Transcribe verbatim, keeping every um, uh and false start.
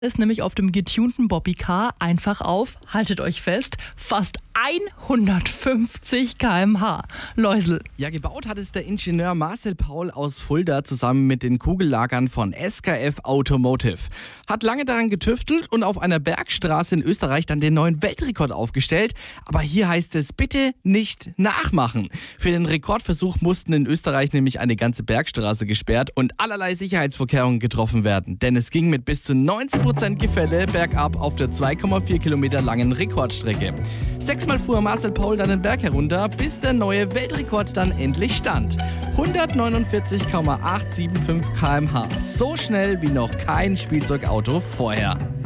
Ist nämlich auf dem getunten Bobby Car einfach auf, haltet euch fest, fast hundertfünfzig Kilometer pro Stunde. Läusel. Ja, gebaut hat es der Ingenieur Marcel Paul aus Fulda zusammen mit den Kugellagern von S K F Automotive. Hat lange daran getüftelt und auf einer Bergstraße in Österreich dann den neuen Weltrekord aufgestellt. Aber hier heißt es, bitte nicht nachmachen. Für den Rekordversuch mussten in Österreich nämlich eine ganze Bergstraße gesperrt und allerlei Sicherheitsvorkehrungen getroffen werden. Denn es ging mit bis zu neunzig Prozent Gefälle bergab auf der zwei Komma vier Kilometer langen Rekordstrecke. Sechsmal fuhr Marcel Paul dann den Berg herunter, bis der neue Weltrekord dann endlich stand. hundertneunundvierzig Komma achthundertfünfundsiebzig Kilometer pro Stunde. So schnell wie noch kein Spielzeugauto vorher.